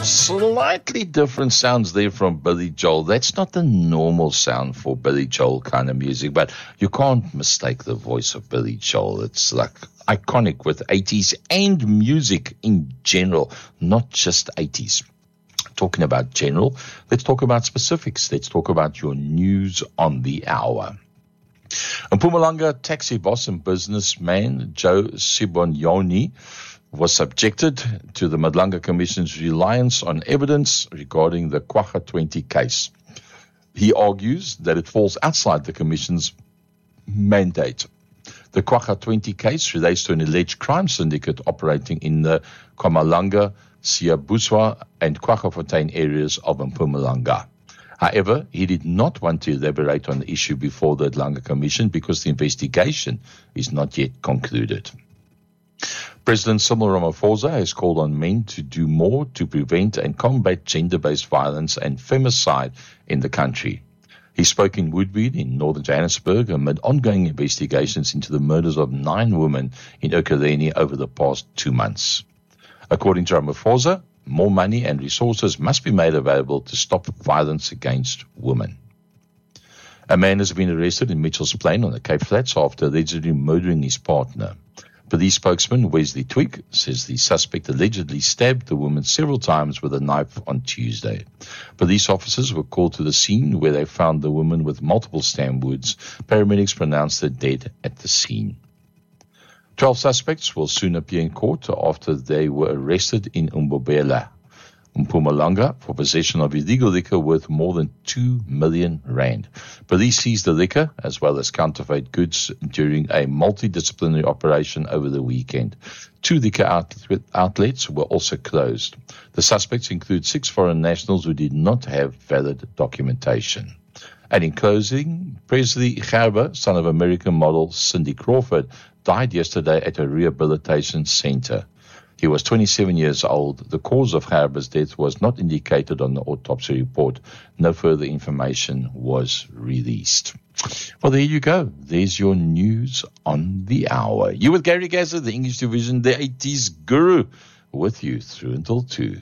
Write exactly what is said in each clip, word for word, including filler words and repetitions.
Slightly different sounds there from Billy Joel. That's not the normal sound for Billy Joel kind of music, but you can't mistake the voice of Billy Joel. It's like iconic with eighties and music in general, not just eighties. Talking about general, let's talk about specifics. Let's talk about your news on the hour. Mpumalanga taxi boss and businessman Joe Sibonyoni was subjected to the Madlanga Commission's reliance on evidence regarding the Kwagga twenty case. He argues that it falls outside the Commission's mandate. The Kwagga twenty case relates to an alleged crime syndicate operating in the Kwamalanga, Siabuswa, and Kwaggafontein areas of Mpumalanga. However, he did not want to elaborate on the issue before the Madlanga Commission because the investigation is not yet concluded. President Cyril Ramaphosa has called on men to do more to prevent and combat gender-based violence and femicide in the country. He spoke in Woodmead in northern Johannesburg amid ongoing investigations into the murders of nine women in Ekurhuleni over the past two months. According to Ramaphosa, more money and resources must be made available to stop violence against women. A man has been arrested in Mitchell's Plain on the Cape Flats after allegedly murdering his partner. Police spokesman Wesley Twig says the suspect allegedly stabbed the woman several times with a knife on Tuesday. Police officers were called to the scene where they found the woman with multiple stab wounds. Paramedics pronounced her dead at the scene. Twelve suspects will soon appear in court after they were arrested in Umbobela, Mpumalanga, for possession of illegal liquor worth more than two million rand. Police seized the liquor as well as counterfeit goods during a multidisciplinary operation over the weekend. Two liquor outlet, outlets were also closed. The suspects include six foreign nationals who did not have valid documentation. And in closing, Presley Gerber, son of American model Cindy Crawford, died yesterday at a rehabilitation center. He was twenty-seven years old. The cause of Gerber's death was not indicated on the autopsy report. No further information was released. Well, there you go. There's your news on the hour. You with Gary Gazza, the English division, the eighties guru, with you through until two.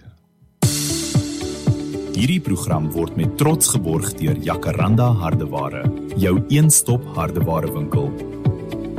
Hierdie program word met trots geborg deur Jacaranda Hardeware, jou een-stop hardeware winkel